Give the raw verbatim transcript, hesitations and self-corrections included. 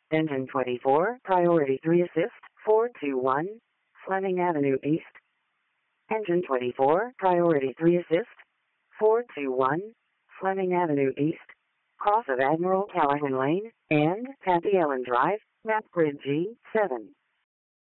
Engine twenty-four, priority three assist, four two one, Fleming Avenue East. Engine twenty-four, priority three assist, four two one, Fleming Avenue East, cross of Admiral Callahan Lane, and Patty Ellen Drive, map grid G seven.